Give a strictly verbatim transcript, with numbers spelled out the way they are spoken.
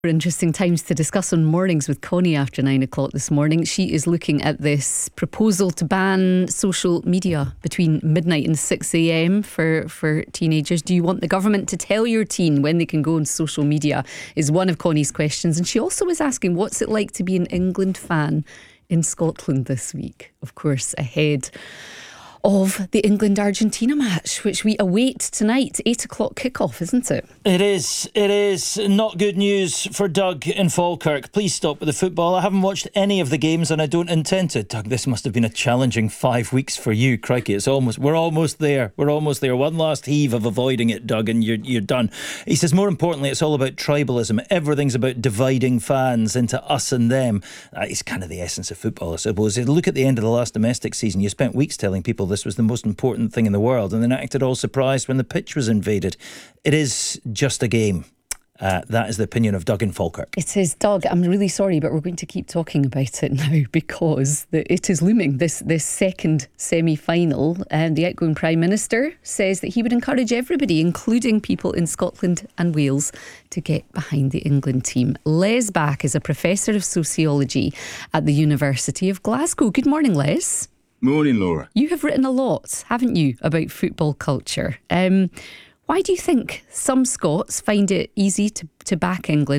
Interesting times to discuss on Mornings with Connie after nine o'clock this morning. She is looking at this proposal to ban social media between midnight and six a.m. for, for teenagers. Do you want the government to tell your teen when they can go on social media, is one of Connie's questions. And she also was asking, what's it like to be an England fan in Scotland this week? Of course, ahead of the England-Argentina match, which we await tonight. Eight o'clock kickoff, isn't it? It is. It is. Not good news for Doug in Falkirk. Please stop with the football. I haven't watched any of the games and I don't intend to. Doug, this must have been a challenging five weeks for you. Crikey, it's almost, we're almost there. We're almost there. One last heave of avoiding it, Doug, and you're, you're done. He says, more importantly, it's all about tribalism. Everything's about dividing fans into us and them. That is kind of the essence of football, I suppose. Look at the end of the last domestic season. You spent weeks telling people this was the most important thing in the world, and then acted all surprised when the pitch was invaded. It is just a game. Uh, that is the opinion of Doug in Falkirk. It is, Doug. I'm really sorry, but we're going to keep talking about it now because the, it is looming. This this second semi-final, and the outgoing Prime Minister says that he would encourage everybody, including people in Scotland and Wales, to get behind the England team. Les Back is a professor of sociology at the University of Glasgow. Good morning, Les. Morning, Laura. You have written a lot, haven't you, about football culture. Um, why do you think some Scots find it easy to, to back England